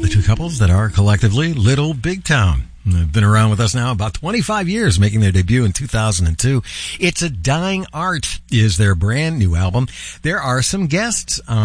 two couples that are collectively Little Big Town. They've been around with us now about 25 years, making their debut in 2002. It's a Dying Art is their brand new album. There are some guests on